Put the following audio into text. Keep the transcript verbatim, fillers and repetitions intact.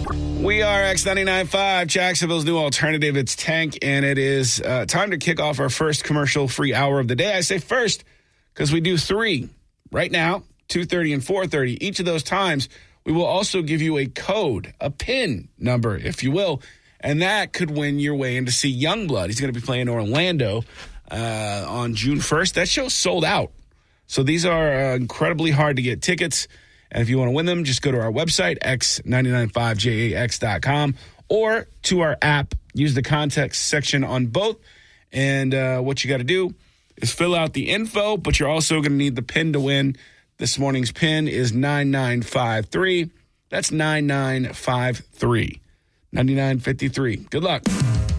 We are X ninety-nine point five, Jacksonville's new alternative. It's Tank, and it is uh, time to kick off our first commercial-free hour of the day. I say first because we do three right now, two thirty and four thirty. Each of those times, we will also give you a code, a PIN number, if you will, and that could win your way in to see Youngblood. He's going to be playing Orlando uh, on June first. That show's sold out. So these are uh, incredibly hard to get tickets. And if you want to win them, just go to our website, x nine nine five j a x dot com, or to our app. Use the context section on both. And uh, what you got to do is fill out the info, but you're also going to need the PIN to win. This morning's PIN is nine nine five three. That's nine nine five three. ninety-nine fifty-three. Good luck.